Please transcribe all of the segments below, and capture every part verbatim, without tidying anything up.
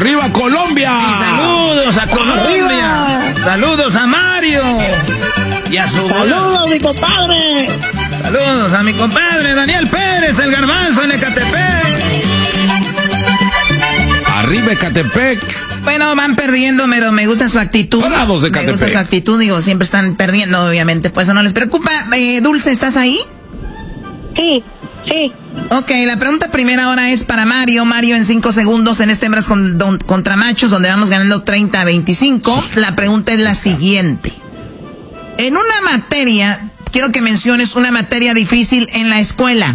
¡Arriba Colombia! Y saludos a Colombia. ¡Arriba! Saludos a Mario. Y a su ¡Saludos, mi compadre! Saludos a mi compadre Daniel Pérez, el Garbanzo en Ecatepec. ¡Arriba Ecatepec! Bueno, van perdiendo, pero me gusta su actitud. Bravos de Ecatepec. Me gusta su actitud, digo, siempre están perdiendo, obviamente, pues eso no les preocupa. Eh, Dulce, ¿estás ahí? Sí, sí. Ok, la pregunta primera ahora es para Mario. Mario, en cinco segundos en este hembras con, don, contra machos, donde vamos ganando treinta a veinticinco. La pregunta es la siguiente. En una materia, quiero que menciones una materia difícil en la escuela.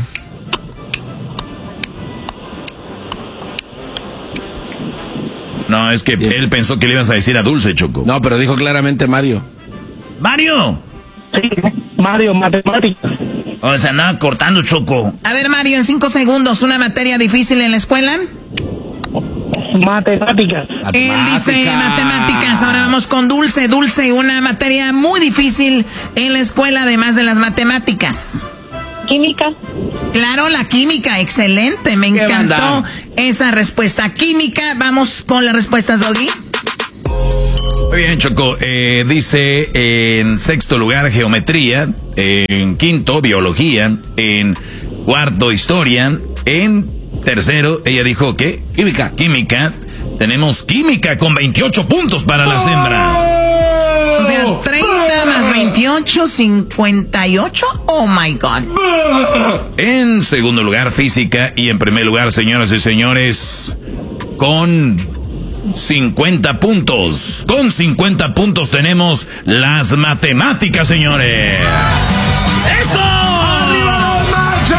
No, es que él pensó que le ibas a decir a Dulce, Choco. No, pero dijo claramente Mario. ¡Mario! Sí, Mario, matemáticas. O sea, nada cortando, Choco. A ver, Mario, en cinco segundos, ¿una materia difícil en la escuela? Matemáticas. Él dice matemáticas. Ahora vamos con Dulce. Dulce, una materia muy difícil en la escuela, además de las matemáticas. Química. Claro, la química, excelente, me encantó esa respuesta. Química, vamos con las respuestas, Doggy. Muy bien, Choco. Eh, dice en sexto lugar geometría, en quinto biología, en cuarto historia, en tercero ella dijo ¿qué? Química. Química. Tenemos química con veintiocho puntos para las hembras. O sea, treinta más veintiocho, cincuenta y ocho. Oh my God. En segundo lugar física y en primer lugar, señoras y señores, con cincuenta puntos. Con cincuenta puntos tenemos las matemáticas, señores. ¡Eso! ¡Arriba los machos!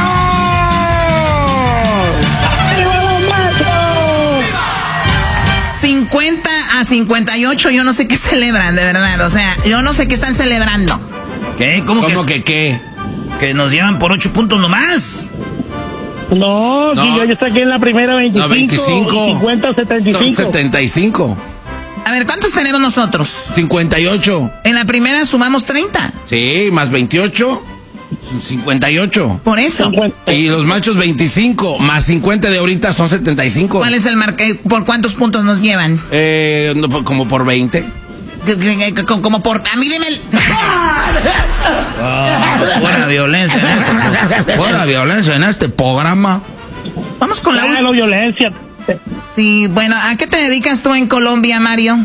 ¡Arriba los machos! cincuenta a cincuenta y ocho, yo no sé qué celebran, de verdad. O sea, yo no sé qué están celebrando. ¿Qué? ¿Cómo, ¿Cómo que, que qué? que nos llevan por ocho puntos nomás? No, No. si yo ya estoy aquí en la primera veinticinco. No, veinticinco. cincuenta, setenta y Son cinco. setenta y cinco. A ver, ¿cuántos tenemos nosotros? cincuenta y ocho. En la primera sumamos treinta. Sí, más veintiocho. cincuenta y ocho. Por eso. cincuenta. Y los machos veinticinco. Más cincuenta de ahorita son setenta y cinco. ¿Cuál es el marque? ¿Por cuántos puntos nos llevan? Eh, no, como por veinte. Como por... A mí dime el... Oh, buena violencia en este, buena violencia en este programa. Vamos con la... Ah, no, violencia. Sí, bueno, ¿a qué te dedicas tú en Colombia, Mario?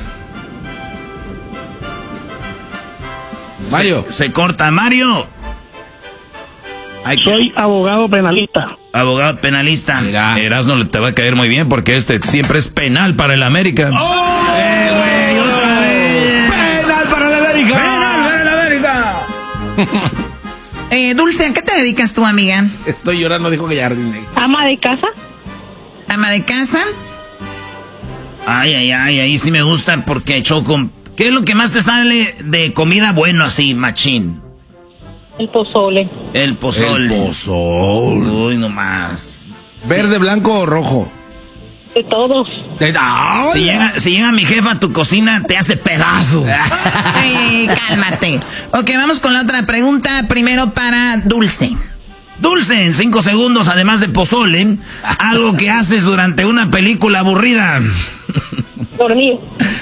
Mario. Se, se corta, Mario. Ay, Soy abogado penalista. abogado penalista. Mira. Erasmo te va a caer muy bien porque este siempre es penal para el América. ¡Oh! ¡Eh, güey! ¡Otra vez! ¡Penal para la América! ¡Penal para el América! Eh, Dulce, ¿a qué te dedicas tú, amiga? Estoy llorando, dijo Gallardín. ¿Ama de casa? ¿Ama de casa? Ay, ay, ay, ahí sí me gusta porque Choco. ¿Qué es lo que más te sale de comida bueno así, machín? El pozole. El pozole. El pozole. Uy, nomás. ¿Verde, blanco o rojo? De todos. Eh, ¡ah! Si llega, si llega mi jefa a tu cocina, te hace pedazos. Ay, cálmate. Ok, vamos con la otra pregunta. Primero para Dulce. Dulce, en cinco segundos, además de pozole, algo que haces durante una película aburrida. Dormir.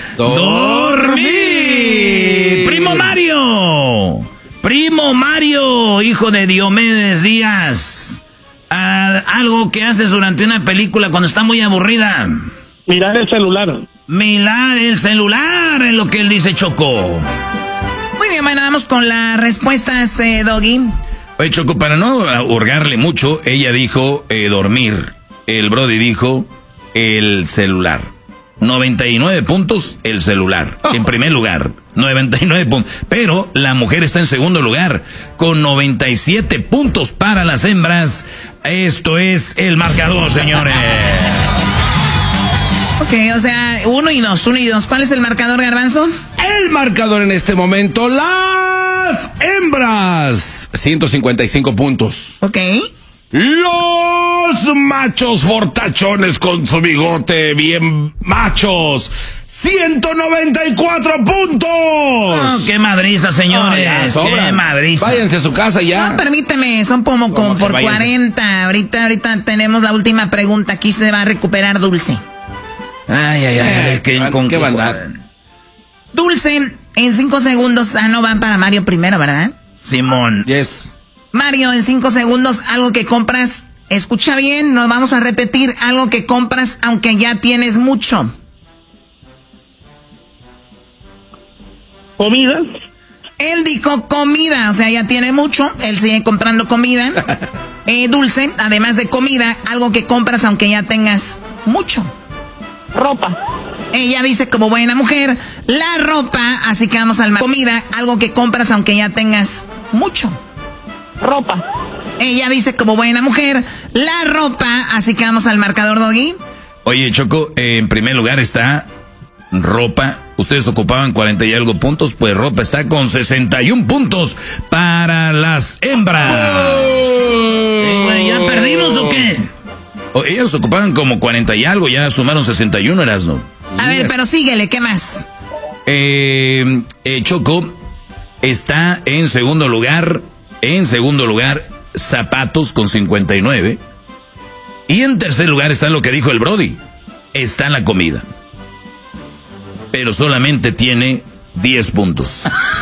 ¡Dormir! ¡Primo Mario! ¡Primo Mario, hijo de Diomedes Díaz! Ah, algo que haces durante una película cuando está muy aburrida. Mirar el celular. Mirar el celular, es lo que él dice, Choco. Muy bien, bueno, vamos con las respuestas, eh, Doggy. Oye, Choco, para no hurgarle mucho, ella dijo eh, dormir. El Brody dijo el celular. noventa y nueve puntos, el celular. En primer lugar, noventa y nueve puntos. Pero la mujer está en segundo lugar, con noventa y siete puntos para las hembras. Esto es el marcador, señores. Ok, o sea, uno y dos, uno y dos. ¿Cuál es el marcador, Garbanzo? El marcador en este momento, las hembras. ciento cincuenta y cinco puntos. Ok. Los machos fortachones con su bigote bien machos. ciento noventa y cuatro puntos. Oh, ¡Qué madriza, señores! Oh, ya, sobran. ¡Qué madriza! Váyanse a su casa ya. No, permíteme, son como, como que por váyanse? cuarenta. Ahorita, ahorita tenemos la última pregunta. Aquí se va a recuperar Dulce. Ay, ay, ay, qué, ¿Qué, con qué qué va a andar? Dulce, en cinco segundos. Ah, no, van para Mario primero, ¿verdad? Simón. Yes. Mario, en cinco segundos, algo que compras. Escucha bien, nos vamos a repetir. Algo que compras aunque ya tienes mucho. Comida. Él dijo comida, o sea, ya tiene mucho. Él sigue comprando comida. Eh, dulce, además de comida, algo que compras aunque ya tengas mucho. Ropa. Ella dice como buena mujer, la ropa, así que vamos al mar. Comida, algo que compras aunque ya tengas mucho. Ropa. Ella dice como buena mujer, la ropa, así que vamos al marcador, Doggy. Oye, Choco, eh, en primer lugar está ropa. Ustedes ocupaban cuarenta y algo puntos, pues ropa está con sesenta y un puntos para las hembras. Eh, güey, ¿ya perdimos o qué? O, ellos ocupaban como cuarenta y algo, ya sumaron sesenta y uno, Erasno. A ver, pero síguele, ¿qué más? Eh, eh, Choco está en segundo lugar, en segundo lugar, zapatos con cincuenta y nueve. Y en tercer lugar está lo que dijo el Brody, está la comida. Pero solamente tiene diez puntos.